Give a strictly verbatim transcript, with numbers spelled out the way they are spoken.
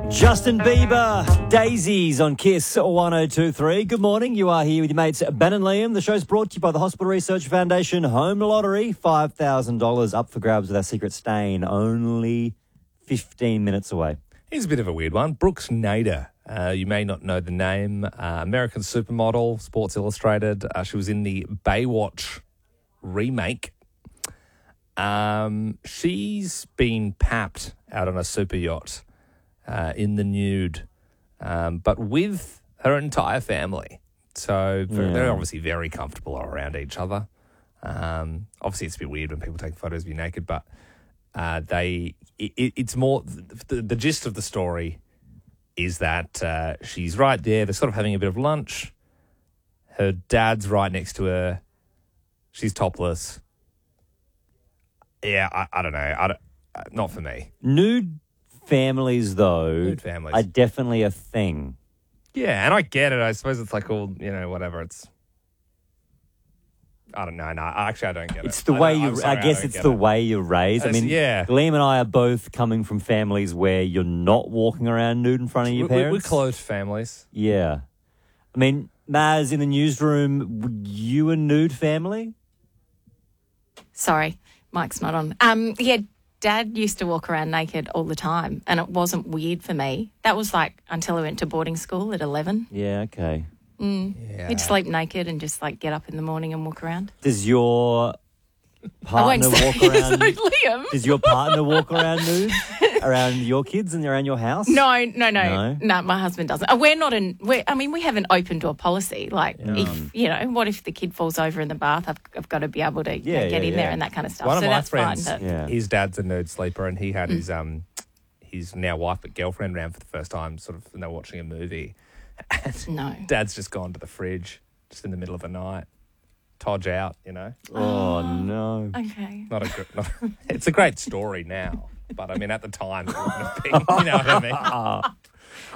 Justin Bieber, Daisies on Kiss one oh two three. Good morning. You are here with your mates Ben and Liam. The show's brought to you by the Hospital Research Foundation Home Lottery. five thousand dollars up for grabs with our secret stain. Only fifteen minutes away. Here's a bit of a weird one. Brooks Nader. Uh, you may not know the name. Uh, American supermodel, Sports Illustrated. Uh, she was in the Baywatch remake. Um, she's been papped out on a super yacht uh, in the nude, um, but with her entire family. So Yeah. they're obviously very comfortable around each other. Um, obviously, it's a bit weird when people take photos of you naked, but uh, they it, it's more the, the gist of the story is that uh, she's right there. They're sort of having a bit of lunch. Her dad's right next to her. She's topless. Yeah, I, I don't know. I don't, uh, not for me. Nude families, though, Nude families. are definitely a thing. Yeah, and I get it. I suppose it's like all, you know, whatever. It's, I don't know. No, actually, I don't get it. It's the I way don't- you. I'm sorry, I guess don't it's get the it. way you're raised. I It's- mean, yeah. Liam and I are both coming from families where you're not walking around nude in front of your We- we- parents. We're close families. Yeah, I mean, Maz in the newsroom. w- You a nude family? Sorry, mic's not on. Um, yeah, Dad used to walk around naked all the time, and it wasn't weird for me. That was like until I went to boarding school at eleven. Yeah. Okay. Yeah. He'd sleep naked and just like get up in the morning and walk around. Does your I won't partner say walk so, around? Liam. Does your partner walk around nude around your kids and around your house? No, no, no, No? no. My husband doesn't. Uh, We're not in. We're, I mean, we have an open door policy. Like, if you know, what if the kid falls over in the bath? I've, I've got to be able to you know, Yeah, get yeah, in there yeah. and that kind of stuff. One so of my that's friends, fine. But Yeah. his dad's a nude sleeper, and he Mm. had his um his now wife but girlfriend around for the first time, sort of, and they were watching a movie. And no. Dad's just gone to the fridge, just in the middle of the night, Todge out, you know. Oh no. Okay. Not a, gr- not a it's a great story now, but I mean at the time it wouldn't have been. You know what I mean?